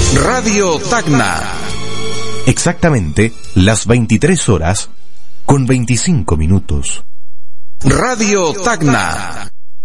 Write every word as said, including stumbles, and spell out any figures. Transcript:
Radio Tacna. Exactamente las veintitrés horas con veinticinco minutos. Radio Tacna.